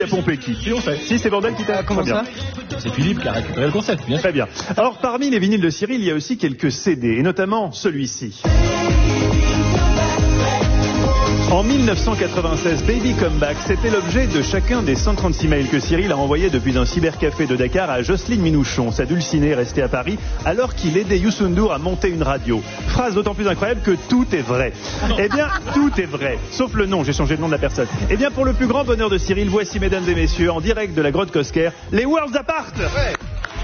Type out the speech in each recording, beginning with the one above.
a pompé qui? Si, on sait. Si, c'est Bordel qui t'a... Comment ça? C'est Philippe qui a récupéré le concept, bien. Très bien. Alors, parmi les vinyles de Cyril, il y a aussi quelques CD, et notamment celui-ci. En 1996, Baby Come Back, c'était l'objet de chacun des 136 mails que Cyril a envoyés depuis un cybercafé de Dakar à Jocelyne Minouchon, sa dulcinée restée à Paris, alors qu'il aidait Youssou N'Dour à monter une radio. Phrase d'autant plus incroyable que tout est vrai. Eh bien, tout est vrai, sauf le nom, j'ai changé le nom de la personne. Eh bien, pour le plus grand bonheur de Cyril, voici, mesdames et messieurs, en direct de la grotte Cosquer, les Worlds Apart. Ouais.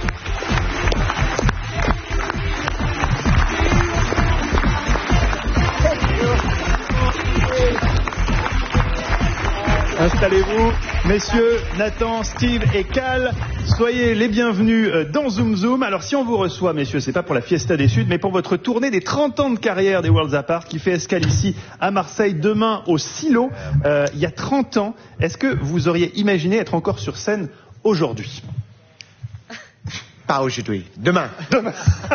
Installez-vous, messieurs, Nathan, Steve et Cal, soyez les bienvenus dans Zoom Zoom. Alors si on vous reçoit, messieurs, c'est pas pour la Fiesta des Suds, mais pour votre tournée des 30 ans de carrière des Worlds Apart qui fait escale ici à Marseille, demain au Silo, il y a 30 ans. Est-ce que vous auriez imaginé être encore sur scène aujourd'hui? Pas aujourd'hui, demain. Demain.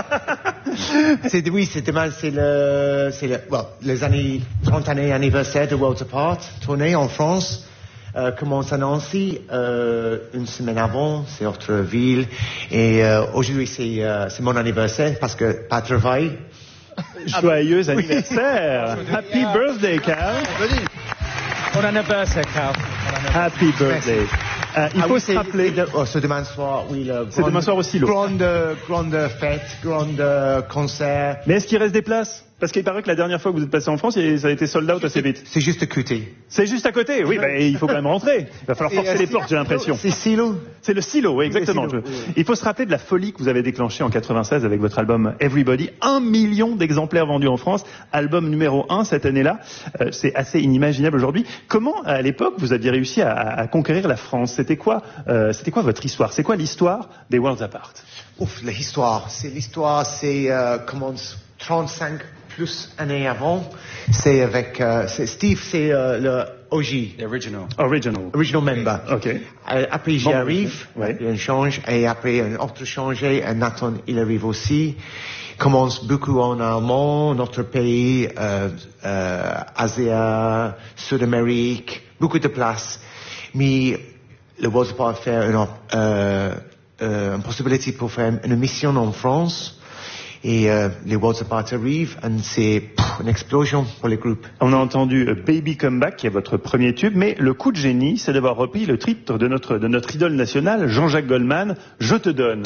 Oui, c'est demain, les années 30 années anniversaire de Worlds Apart, tournée en France. Commence à Nancy une semaine avant, c'est autre ville. Et aujourd'hui, c'est mon anniversaire parce que pas de travail. Joyeux anniversaire! Happy birthday, Cal! Bon anniversaire, Cal. Happy birthday! Il faut se rappeler. C'est demain soir, oui. C'est demain soir au Silo. Grande fête, grande concert. Mais est-ce qu'il reste des places? Parce qu'il paraît que la dernière fois que vous êtes passé en France, ça a été sold out assez vite. C'est juste à côté. C'est juste à côté, oui, bah, il faut quand même rentrer. Il va falloir forcer les portes, j'ai l'impression. C'est Silo. C'est le Silo, oui, exactement. Oui. Il faut se rappeler de la folie que vous avez déclenchée en 96 avec votre album Everybody. 1 million d'exemplaires vendus en France. Album numéro 1 cette année-là. C'est assez inimaginable aujourd'hui. Comment, à l'époque, vous aviez réussi à conquérir la France? C'était quoi votre histoire? C'est quoi l'histoire des Worlds Apart? Ouf, l'histoire, commence 35 plus années avant. C'est avec Steve, c'est le OG. Original member. Ok. Après j'y arrive, un change, et après un autre changé, et Nathan il arrive aussi. Commence beaucoup en allemand, notre pays, Asie, Sud-Amérique, beaucoup de places. Mais le Worlds Apart faire une possibilité pour faire une mission en France. Et les Worlds Apart arrivent, et c'est une explosion pour les groupes. On a entendu Baby Come Back, qui est votre premier tube, mais le coup de génie, c'est d'avoir repris le titre de notre idole nationale, Jean-Jacques Goldman, Je te donne.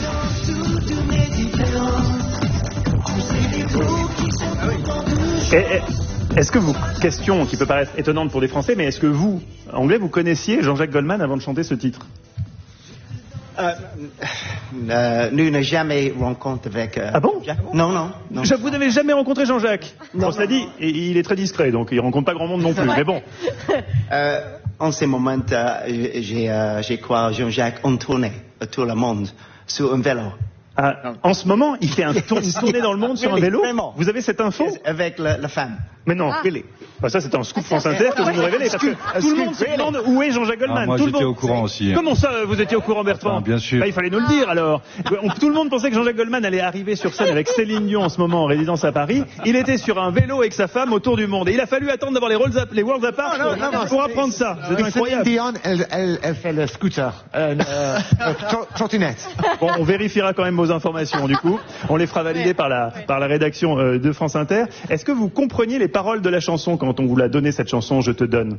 Est-ce que vous, question qui peut paraître étonnante pour des Français, mais est-ce que vous, Anglais, vous connaissiez Jean-Jacques Goldman avant de chanter ce titre? Nous n'avons jamais rencontré avec... Ah bon? Non. Vous n'avez jamais rencontré Jean-Jacques? On s'est dit, il est très discret, donc il rencontre pas grand monde non plus, mais bon. En ce moment, j'ai croisé Jean-Jacques en tournée autour du monde, sur un vélo. En ce moment, il fait une tournée dans le monde sur un vélo? Vraiment. Vous avez cette info? Avec la femme. Mais non, really. Ça, c'est un scoop France Inter que vous nous révélez. Parce que tout le monde se demande où est Jean-Jacques Goldman. Moi, j'étais au courant aussi. Comment ça, vous étiez au courant, Bertrand? Bien sûr. Il fallait nous le dire, alors. Tout le monde pensait que Jean-Jacques Goldman allait arriver sur scène avec Céline Dion en ce moment en résidence à Paris. Il était sur un vélo avec sa femme autour du monde. Et il a fallu attendre d'avoir les Worlds Apart pour apprendre ça. C'est incroyable. Céline Dion, elle fait le scooter, trottinette. Bon, on vérifiera quand même vos informations, du coup. On les fera valider par la rédaction de France Inter. Est-ce que vous compreniez les paroles de la chanson quand on vous l'a donné, cette chanson, Je te donne?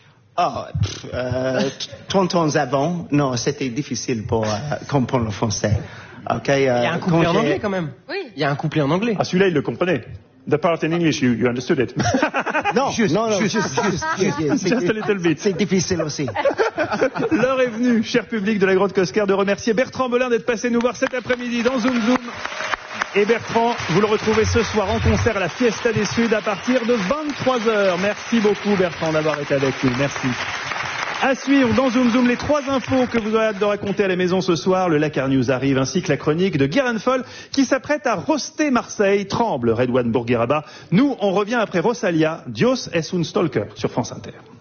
30 ans avant, non, c'était difficile pour comprendre le français. Il y a un couplet en anglais quand même. Oui. Il y a un couplet en anglais. Ah, celui-là, il le comprenait. The part in English, you understood it. Non, juste a little bit. C'est difficile aussi. L'heure est venue, cher public de la Grotte Cosquer, de remercier Bertrand Belin d'être passé nous voir cet après-midi dans Zoom Zoom. Et Bertrand, vous le retrouvez ce soir en concert à la Fiesta des Suds à partir de 23h. Merci beaucoup Bertrand d'avoir été avec nous. Merci. À suivre dans Zoom Zoom les 3 infos que vous aurez hâte de raconter à la maison ce soir. Le Dakar News arrive ainsi que la chronique de Guérin Foll qui s'apprête à roaster Marseille. Tremble Redouane Bourguiraba. Nous, on revient après Rosalia. Dios es un stalker sur France Inter.